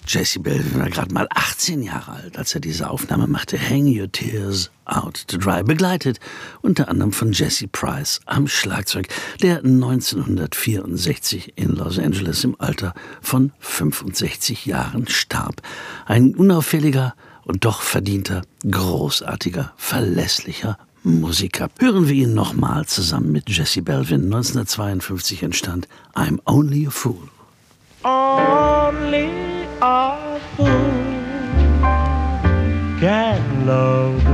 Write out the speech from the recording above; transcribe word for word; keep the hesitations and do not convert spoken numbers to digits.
Jesse Belvin war gerade mal achtzehn Jahre alt, als er diese Aufnahme machte. Hang Your Tears Out to Dry, begleitet unter anderem von Jesse Price am Schlagzeug, der neunzehnhundertvierundsechzig in Los Angeles im Alter von fünfundsechzig Jahren starb. Ein unauffälliger und doch verdienter, großartiger, verlässlicher Musiker. Hören wir ihn nochmal zusammen mit Jesse Belvin. neunzehnhundertzweiundfünfzig entstand I'm Only a Fool. Only a fool can love